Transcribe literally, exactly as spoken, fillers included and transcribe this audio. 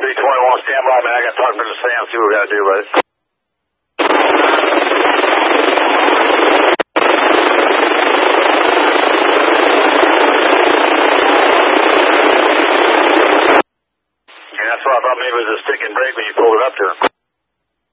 three twenty-one, stand by, man. I got to talk to Mister Sam, see what we got to do about it. And that's why I thought maybe it was a stick and brake when you pulled it up to him.